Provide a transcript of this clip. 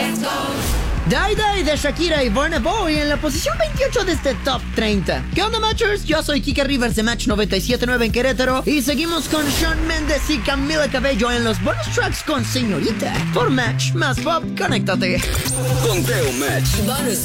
Die Die de Shakira y Burna Boy en la posición 28 de este Top 30. ¿Qué onda, Matchers? Yo soy Kike Rivers de Match 97.9 en Querétaro y seguimos con Shawn Mendes y Camila Cabello en los bonus tracks con Señorita. Por Match más Pop, conéctate. Conteo Match.